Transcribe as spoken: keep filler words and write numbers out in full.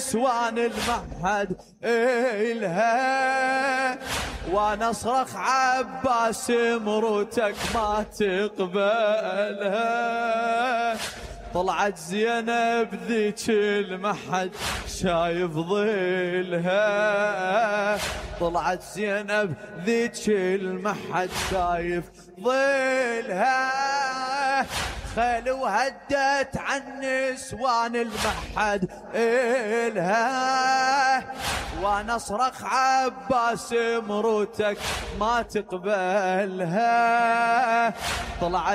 نسوان المعهد إلها، وانا اصرخ عباس مرتك ما تقبلها. طلعت زينب ذيك المحد شايف ظلها، طلعت زينب ذيك المحد شايف ظلها. خيل وهدت عن نسوان المحد إلها، وانا اصرخ عباس مرتك ما تقبلها. طلعت